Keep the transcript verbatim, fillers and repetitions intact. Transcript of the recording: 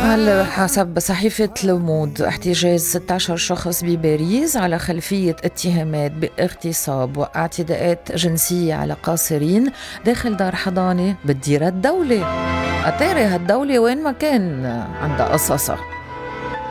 هلا حسب صحيفة لومود احتجاز ستة عشر شخص بباريس على خلفية اتهامات باغتصاب واعتداءات جنسية على قاصرين داخل دار حضانة بتديرها الدولة. أتاري هالدولة وين ما كان عندها قصصها.